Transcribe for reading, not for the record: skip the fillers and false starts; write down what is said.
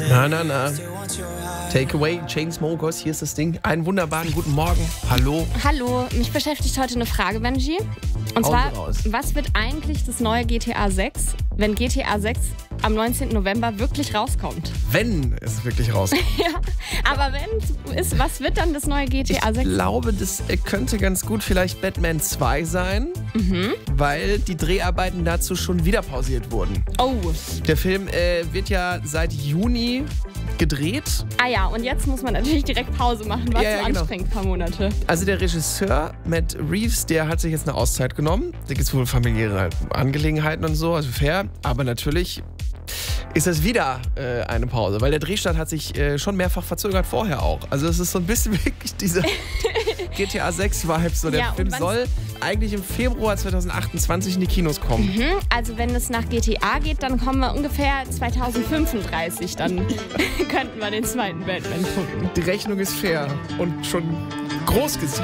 Na. Takeaway, Chainsmokers, hier ist das Ding. Einen wunderbaren guten Morgen. Hallo. Hallo, mich beschäftigt heute eine Frage, Benji. Und zwar, was wird eigentlich das neue GTA 6, wenn GTA 6 am 19. November wirklich rauskommt? Wenn es wirklich rauskommt. Ja, aber wenn es ist, was wird dann das neue GTA 6? Ich glaube, das könnte ganz gut vielleicht Batman 2 sein, weil die Dreharbeiten dazu schon wieder pausiert wurden. Oh. Der Film wird ja seit Juni gedreht. Ah ja, und jetzt muss man natürlich direkt Pause machen, war Ja, so genau. anstrengend, ein paar Monate. Also der Regisseur Matt Reeves, der hat sich jetzt eine Auszeit genommen. Da gibt es wohl familiäre Angelegenheiten und so, also fair. Aber natürlich ist es wieder eine Pause, weil der Drehstart hat sich schon mehrfach verzögert vorher auch. Also es ist so ein bisschen wirklich diese GTA 6 Vibe. So, der Film soll eigentlich im Februar 2028 in die Kinos kommen. Also wenn es nach GTA geht, dann kommen wir ungefähr 2035. Dann könnten wir den zweiten Batman gucken. Die Rechnung ist fair und schon groß gesehen.